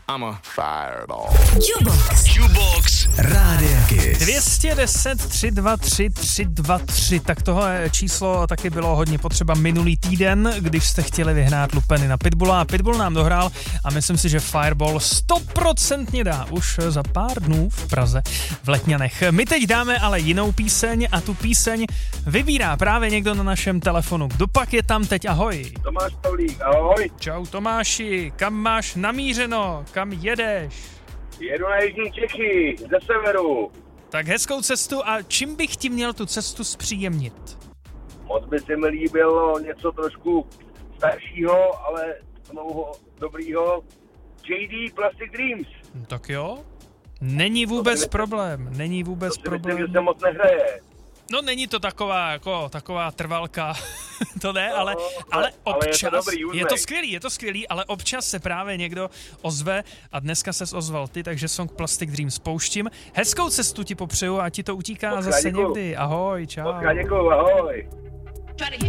I'm a fireball. Jukebox Rádia Kiss. 210 323 323, tak tohle číslo taky bylo hodně potřeba minulý týden, když jste chtěli vyhrát lupeny na Pitbulla a Pitbull nám dohrál a myslím si, že Fireball 100% dá už za pár dnů v Praze v Letňanech. My teď dáme ale jinou píseň a tu píseň vybírá právě někdo na našem telefonu. Kdo pak je tam teď? Ahoj. Tomáš Pavlík, ahoj. Čau Tomáši, kam máš namířeno? Kam jedeš? Jedu na jižní Čechy, ze severu. Tak hezkou cestu a čím bych ti měl tu cestu zpříjemnit? Moc by se mi líbilo něco trošku staršího, ale znovu dobrýho. JD Plastic Dreams. Tak jo, není vůbec problém, není vůbec problém. Myslím, že se moc nehraje. No není to taková trvalka, to ne, ale občas, je to dobrý, je to skvělý, ale občas se právě někdo ozve a dneska ses ozval ty, takže song Plastic Dreams pouštím. Hezkou cestu ti popřeju a ti to utíká zase někdy. Ahoj, čau. Děkuju, ahoj.